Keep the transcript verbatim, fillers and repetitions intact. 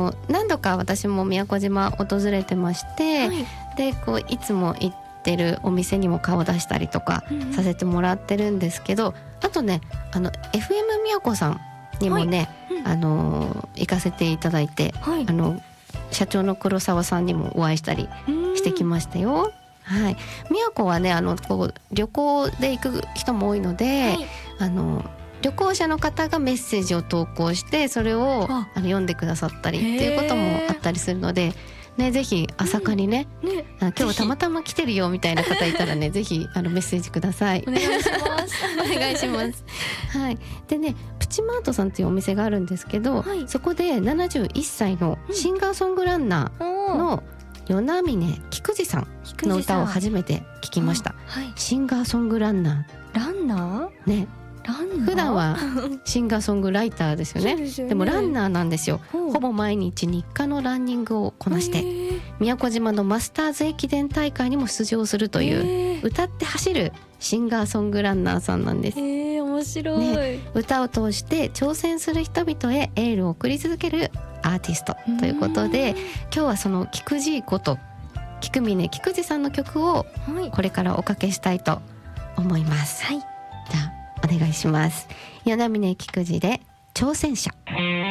の何度か私も宮古島訪れてまして、はい、でこういつも行ってるお店にも顔出したりとかさせてもらってるんですけど、うんうん、あとねあの エフエム 宮古さんにもね、はいうん、あの行かせていただいて、はい、あの社長の黒沢さんにもお会いしたりしてきましたよ。はい、宮古はねあのこう旅行で行く人も多いので、はい、あの旅行者の方がメッセージを投稿してそれをあの読んでくださったりっていうこともあったりするので、ね、ぜひ朝霞にね、うんね、今日たまたま来てるよみたいな方いたらねぜひあのメッセージください。 お願いしますお願いします、はい、でねプチマートさんっていうお店があるんですけど、はい、そこでななじゅういっさいのシンガーソングランナーの与那嶺菊池さんの歌を初めて聞きました、はい、シンガーソングランナーランナーね普段はシンガーソングライターですよね。 で, よねでもランナーなんですよ。ほぼ毎日日課のランニングをこなして宮古島のマスターズ駅伝大会にも出場するという歌って走るシンガーソングランナーさんなんです。 えー、面白い、 ね、歌を通して挑戦する人々へエールを送り続けるアーティストということで、今日はその菊池こと菊峰菊池さんの曲をこれからおかけしたいと思います、はい、じゃあお願いします。与那嶺菊池で挑戦者。